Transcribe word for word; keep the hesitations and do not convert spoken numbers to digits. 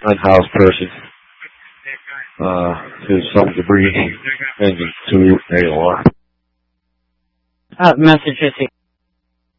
unhoused person. Uh, there's some debris. Engine two A O R. Uh, message received.